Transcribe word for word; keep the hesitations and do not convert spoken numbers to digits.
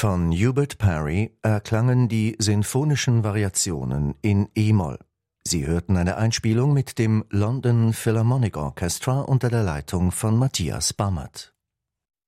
Von Hubert Parry erklangen die sinfonischen Variationen in E-Moll. Sie hörten eine Einspielung mit dem London Philharmonic Orchestra unter der Leitung von Matthias Bammert.